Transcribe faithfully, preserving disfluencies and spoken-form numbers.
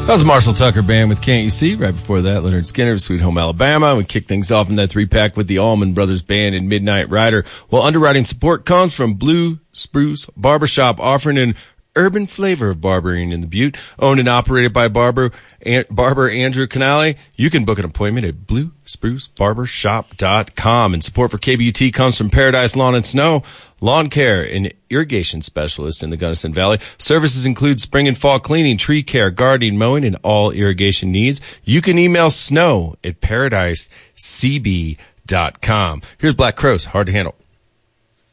That was Marshall Tucker Band with Can't You See? Right before that, Leonard Skinner of Sweet Home Alabama. We kick things off in that three-pack with the Allman Brothers Band and Midnight Rider. Well, underwriting support comes from Blue Spruce Barbershop, offering an urban flavor of barbering in the Butte. Owned and operated by Barber, An- Barber Andrew Canale. You can book an appointment at blue spruce barbershop dot com. And support for K B U T comes from Paradise Lawn and Snow, lawn care and irrigation specialist in the Gunnison Valley. Services include spring and fall cleaning, tree care, gardening, mowing, and all irrigation needs. You can email snow at paradise c b dot com. Here's Black Crowes, Hard to Handle.